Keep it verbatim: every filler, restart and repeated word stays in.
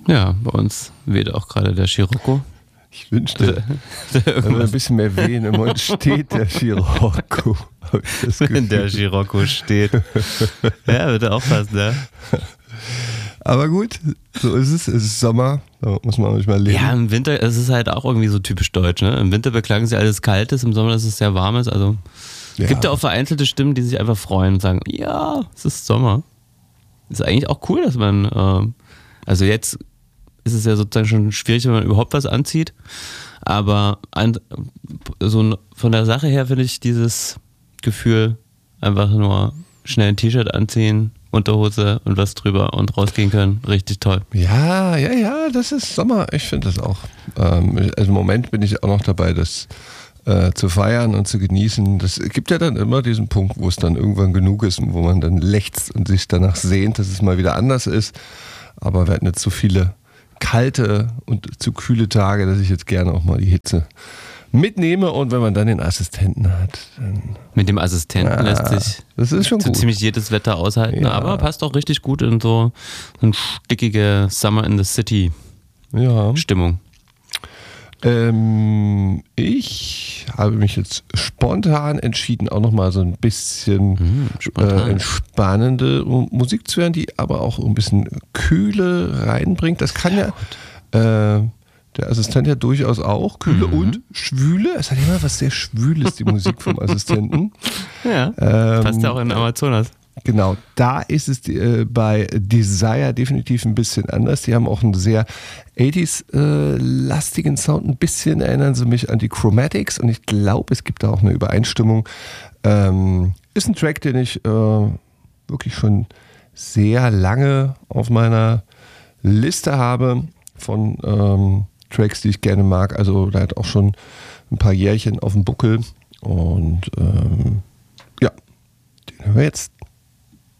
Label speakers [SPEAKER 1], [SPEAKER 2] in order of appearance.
[SPEAKER 1] Ja, bei uns weht auch gerade der Scirocco.
[SPEAKER 2] Ich wünschte, wenn ein bisschen mehr wehen im Mund steht der Scirocco.
[SPEAKER 1] Wenn der Scirocco steht. Ja, bitte aufpassen, ne?
[SPEAKER 2] Aber gut, so ist es. Es ist Sommer, da muss man manchmal leben.
[SPEAKER 1] Ja, im Winter, es ist halt auch irgendwie so typisch deutsch, ne? Im Winter beklagen sie alles Kaltes, im Sommer, dass es sehr warm ist. Also es
[SPEAKER 2] Ja.
[SPEAKER 1] gibt ja auch vereinzelte Stimmen, die sich einfach freuen und sagen, ja, es ist Sommer. Ist eigentlich auch cool, dass man, ähm, also jetzt ist es ja sozusagen schon schwierig, wenn man überhaupt was anzieht. Aber an, so von der Sache her finde ich dieses Gefühl, einfach nur schnell ein T-Shirt anziehen, Unterhose und was drüber und rausgehen können, richtig toll.
[SPEAKER 2] Ja, ja, ja, das ist Sommer. Ich finde das auch. Ähm, also im Moment bin ich auch noch dabei, das äh, zu feiern und zu genießen. Das gibt ja dann immer diesen Punkt, wo es dann irgendwann genug ist und wo man dann lechzt und sich danach sehnt, dass es mal wieder anders ist. Aber wir hatten jetzt so viele kalte und zu kühle Tage, dass ich jetzt gerne auch mal die Hitze mitnehme, und wenn man dann den Assistenten hat, dann
[SPEAKER 1] Mit dem Assistenten
[SPEAKER 2] ja,
[SPEAKER 1] lässt sich
[SPEAKER 2] das ist schon
[SPEAKER 1] so
[SPEAKER 2] gut.
[SPEAKER 1] ziemlich jedes Wetter aushalten,
[SPEAKER 2] Ja.
[SPEAKER 1] aber passt auch richtig gut in so eine stickige Summer in the City
[SPEAKER 2] Ja.
[SPEAKER 1] Stimmung.
[SPEAKER 2] Ähm, ich habe mich jetzt spontan entschieden, auch nochmal so ein bisschen
[SPEAKER 1] Mhm, spontan.
[SPEAKER 2] äh, entspannende Musik zu hören, die aber auch ein bisschen Kühle reinbringt. Das kann ja, äh, der Assistent ja durchaus auch. Kühle
[SPEAKER 1] Mhm.
[SPEAKER 2] und Schwüle. Es hat immer was sehr Schwüles, die Musik vom Assistenten.
[SPEAKER 1] Ja,
[SPEAKER 2] Ähm,
[SPEAKER 1] passt ja auch in Amazonas.
[SPEAKER 2] Genau, da ist es äh, bei Desire definitiv ein bisschen anders. Die haben auch einen sehr achtziger-lastigen Sound. Ein bisschen erinnern sie mich an die Chromatics, und ich glaube, es gibt da auch eine Übereinstimmung. Ähm, ist ein Track, den ich äh, wirklich schon sehr lange auf meiner Liste habe von ähm, Tracks, die ich gerne mag. Also da hat auch schon ein paar Jährchen auf dem Buckel, und ähm, ja, den hören wir jetzt.